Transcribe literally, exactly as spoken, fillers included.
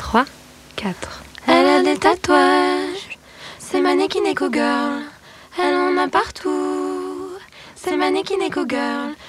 trois, quatre. Elle a des tatouages, c'est Mannequin Echo Girl. Elle en a partout, c'est Mannequin Echo Girl.